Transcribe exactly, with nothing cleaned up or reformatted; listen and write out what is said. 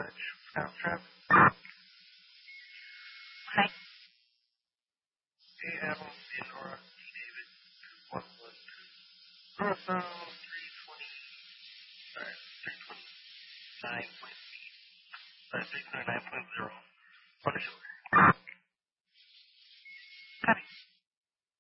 Such without traffic. Hi. Hey, Adam, Theodora, T. David, one one two. Northbound three twenty. Sorry, three twenty nine point. Sorry, three twenty nine point zero. What is it?